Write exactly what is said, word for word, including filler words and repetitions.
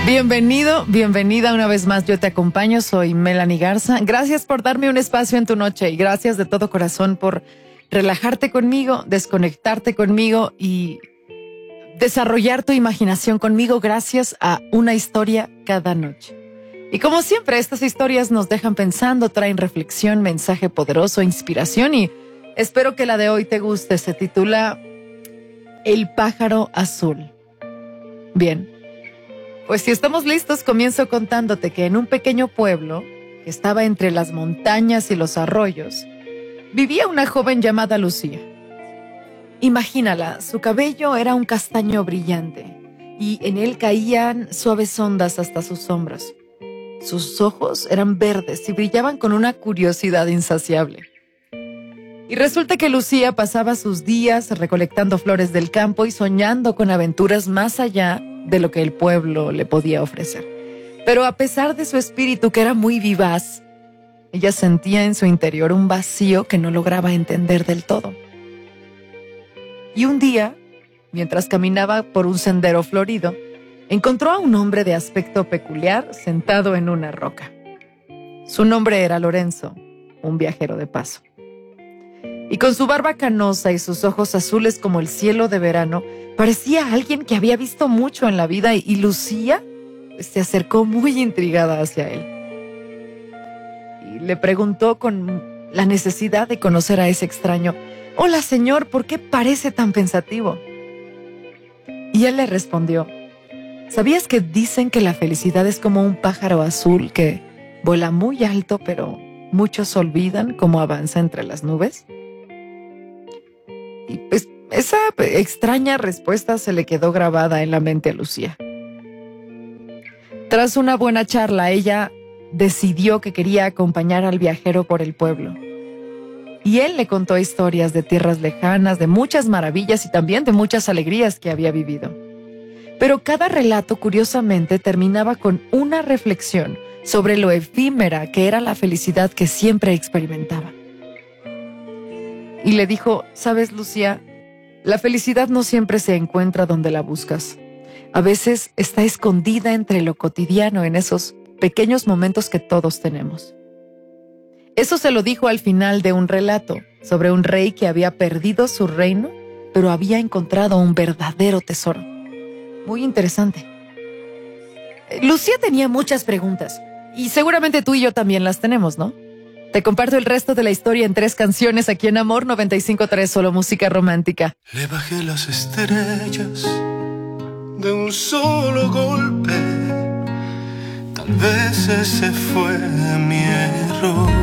Bienvenido, bienvenida una vez más. Yo te acompaño, soy Melanie Garza. Gracias por darme un espacio en tu noche y gracias de todo corazón por relajarte conmigo, desconectarte conmigo y desarrollar tu imaginación conmigo gracias a una historia cada noche. Y como siempre, estas historias nos dejan pensando, traen reflexión, mensaje poderoso, inspiración y espero que la de hoy te guste. Se titula El pájaro azul. Bien. Pues si estamos listos, comienzo contándote que en un pequeño pueblo, que estaba entre las montañas y los arroyos, vivía una joven llamada Lucía. Imagínala, su cabello era un castaño brillante y en él caían suaves ondas hasta sus hombros. Sus ojos eran verdes y brillaban con una curiosidad insaciable. Y resulta que Lucía pasaba sus días recolectando flores del campo y soñando con aventuras más allá de lo que el pueblo le podía ofrecer. Pero a pesar de su espíritu, que era muy vivaz, ella sentía en su interior un vacío que no lograba entender del todo. Y un día, mientras caminaba por un sendero florido, encontró a un hombre de aspecto peculiar sentado en una roca. Su nombre era Lorenzo, un viajero de paso. Y con su barba canosa y sus ojos azules como el cielo de verano, parecía alguien que había visto mucho en la vida y Lucía se acercó muy intrigada hacia él. Y le preguntó con la necesidad de conocer a ese extraño: «Hola, señor, ¿por qué parece tan pensativo?» Y él le respondió: «¿Sabías que dicen que la felicidad es como un pájaro azul que vuela muy alto, pero muchos olvidan cómo avanza entre las nubes?» Y pues esa extraña respuesta se le quedó grabada en la mente a Lucía. Tras una buena charla, ella decidió que quería acompañar al viajero por el pueblo. Y él le contó historias de tierras lejanas, de muchas maravillas y también de muchas alegrías que había vivido. Pero cada relato, curiosamente, terminaba con una reflexión sobre lo efímera que era la felicidad que siempre experimentaba. Y le dijo: «¿Sabes, Lucía? La felicidad no siempre se encuentra donde la buscas. A veces está escondida entre lo cotidiano, en esos pequeños momentos que todos tenemos». Eso se lo dijo al final de un relato sobre un rey que había perdido su reino, pero había encontrado un verdadero tesoro. Muy interesante. Lucía tenía muchas preguntas, y seguramente tú y yo también las tenemos, ¿no? Te comparto el resto de la historia en tres canciones aquí en Amor noventa y cinco punto tres, solo música romántica. Le bajé las estrellas de un solo golpe. Tal vez ese fue mi error.